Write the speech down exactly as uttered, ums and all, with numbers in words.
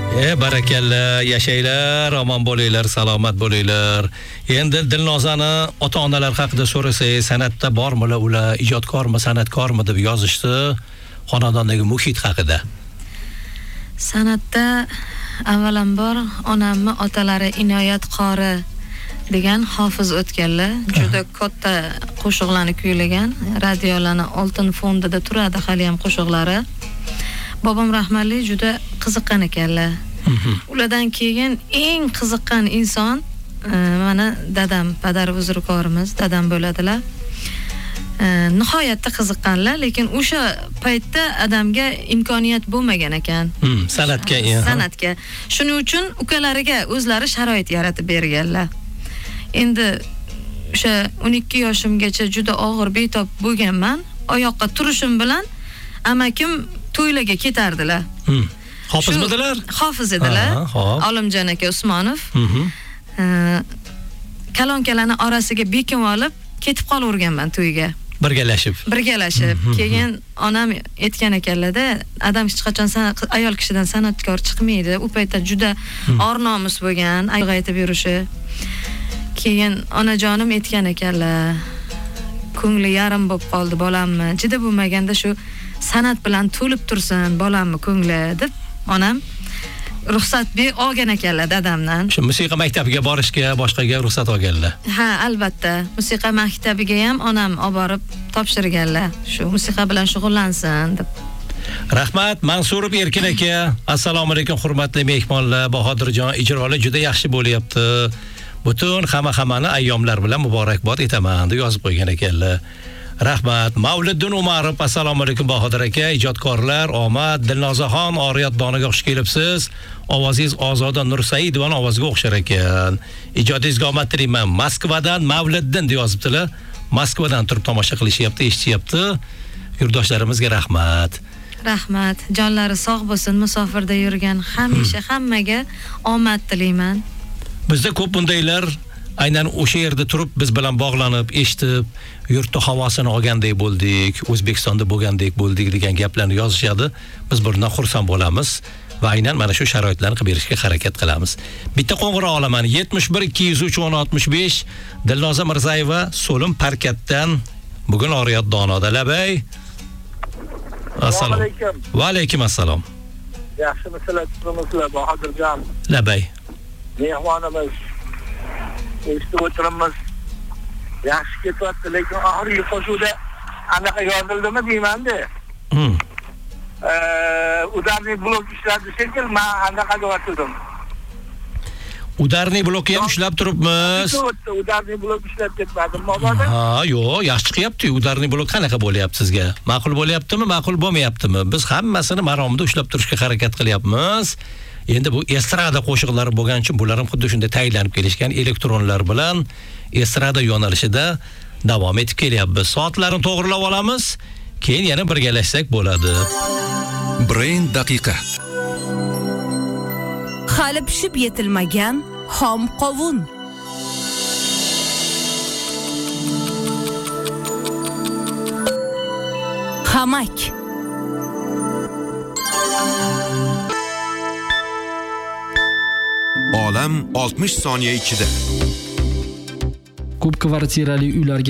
E barakalla, yashaylar, omon bo'linglar, salomat bo'linglar. Endi Dilnozani ota-onalar haqida so'rasangiz, san'atda bormilar ular, ijodkormi, san'atkormi deb yozishdi. Xonadondagi muhit haqida. San'atda avvalambor onamni otalari Inoyat qori degan hofiz o'tganlar, juda katta qo'shiqlarni kuylagan, radiolarni oltin fondida turadi hali ham qo'shiqlari. Bobom rahmatli juda qiziqqan ekanlar. Ulardan keyin eng qiziqqan inson mana dadam, padar buzruklarimiz, dadam bo'ladilar. Nihoyatda qiziqqanlar, lekin o'sha paytda adamga imkoniyat bo'lmagan ekan. Hmm, san'atga, san'atga. Shuning uchun ukalariga o'zlari sharoit yaratib berganlar. Endi o'sha o'n ikki yoshimgacha juda og'ir betob bo'lganman. Oyoqqa turishim bilan amakim to'ylarga ketardilar. Hmm. Hofizmidilar? Hofiz edilar. Olimjon aka Usmonov. Kalonkalarning orasiga bekim olib ketib qolaverganman to'yga. Birgalashib. Birgalashib. Keyin onam aytgan ekanlar-da, adam hech qachon ayol kishidan san'atkor chiqmaydi. U paytda juda or-nomus bo'lgan, aytib yurishi. Keyin onajonim aytgan ekanlar, ko'ngli yarim bo'lib qoldi bolamni. Juda bo'lmaganda shu san'at bilan to'lib tursin bolamni ko'ngli deb onam ruxsat ber olgan ekanlar dadamdan. Shu musiqa maktabiga borishga, boshqaga ruxsat olganlar. Ha, albatta. Musiqa maktabiga ham onam olib borib topshirganlar. Shu musiqa bilan shug'ullansin deb. Rahmat, Mansurov Erkin aka. Assalomu alaykum, hurmatli mehmonlar. Bahodirjon ijroli juda yaxshi bo'lyapti. Butun hamma-hammani ayyomlar bilan muborakbod etaman deb yozib qo'ygan ekanlar. Rahmat. Mavliddin Umarov, assalomu alaykum Bahodir aka, ijodkorlar, omad. Dilnozaxon Oriyat doniga xush kelibsiz. Ovozingiz Ozoda Nursaidovaning ovoziga o'xshar ekan. Ijodingizga omad tilayman. Moskvadan Mavliddin deb yozibdilar. Moskvadan turib tomosha qilishyapti, eshityapti. Yurtdoshlarimizga rahmat. Rahmat. Jonlari sog' bo'lsin, musofirda yurgan hamisha hammaga omad tilayman. Bizda ko'p bundaylar aynan o'sha yerda turib biz bilan bog'lanib, eshitib, yurtda havosini olgandek bo'ldik, O'zbekistonda bo'lgandek bo'ldik degan gaplarni yozishadi. Biz bundan xursand bo'lamiz va aynan mana shu sharoitlarni qilib berishga harakat qilamiz. Bitta qo'ng'iroq olaman. yetmish bir ikki yuz uch o'n oltmish besh Dilnoza Mirzayeva So'lim parkatdan bugun Oriyat donoda. Labay. Assalomu alaykum. Va alaykum assalom. Yaxshimisizlar, sizlar Bahodirjon? Labay. Mehmonimiz eshitib o'tiramiz. Yaxshi ketyapti, lekin oxirgi qo'shuvda anaqa yozildimi deyman-da. Hmm. Udarniy blok ishladi shekilli, men anaqa deyotdim. Udarniy blokni ham ushlab turibmiz. Udarniy blok ishlab ketmadim, mobodo. Ha, yo'q, yaxshi chiqyapti. Udarniy blok qanaqa bo'lyapti sizga? Ma'qul bo'lyaptimi, ma'qul bo'lmayaptimi? Biz hammasini maromida ushlab turishga harakat qilyapmiz. Endi bu estrada qo'shiqlari bo'lgan uchun bular ham xuddi shunday tayyorlanib kelishgan elektronlar bilan estrada yo'nalishida davom etib kelyapmiz. Soatlarni to'g'rilab olamiz, keyin yana birgalashsak bo'ladi. Brain daqiqa. Hali pishib yetilmagan xom qovun. Hamak. Olam oltmish soniya ichida. Ko'p kvartirali uylarga